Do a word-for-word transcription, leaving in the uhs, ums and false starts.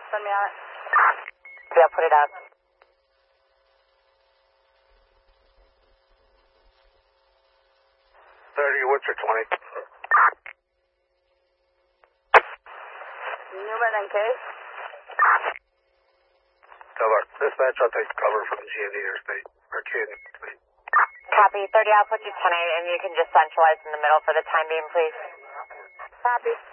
Send me on it. Yeah, put it up. thirty, what's your twenty? Newman and Case. Cover. Dispatch, I'll take cover from G and D Interstate, or K and D Interstate. Copy. thirty, I'll put you ten eight, and you can just centralize in the middle for the time being, please. Copy.